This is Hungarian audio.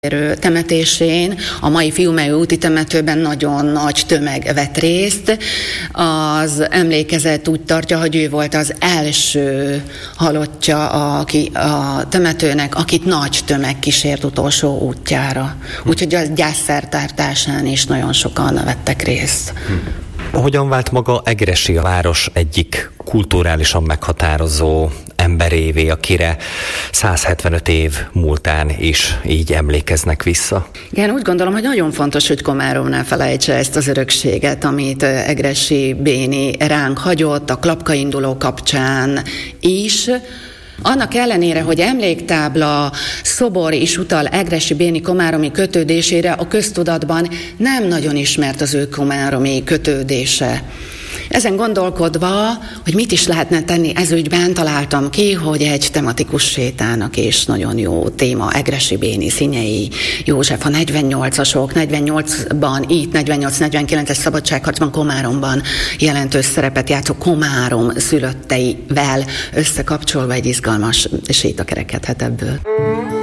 temetésén, a mai Fiumei úti temetőben nagyon nagy tömeg vett részt. Az emlékezet úgy tartja, hogy ő volt az első halottja a temetőnek, akit nagy tömeg kísért utolsó útjára. Úgyhogy a gyászszertartásán is nagyon sokan vettek részt. Hogyan vált maga Egressy a város egyik kulturálisan meghatározó emberévé, akire 175 év múltán is így emlékeznek vissza? Igen, úgy gondolom, hogy nagyon fontos, hogy Komárom ne felejtse ezt az örökséget, amit Egressy Béni ránk hagyott a klapkainduló kapcsán is. Annak ellenére, hogy emléktábla, szobor is utal Egressy Béni komáromi kötődésére, a köztudatban nem nagyon ismert az ő komáromi kötődése. Ezen gondolkodva, hogy mit is lehetne tenni ez ügyben, találtam ki, hogy egy tematikus sétának is nagyon jó téma Egressy Béni, Szinyei József, a 48-asok, 48-ban itt, 48-49-es szabadságharcban Komáromban jelentős szerepet játszó Komárom szülötteivel összekapcsolva egy izgalmas séta kerekedhet ebből.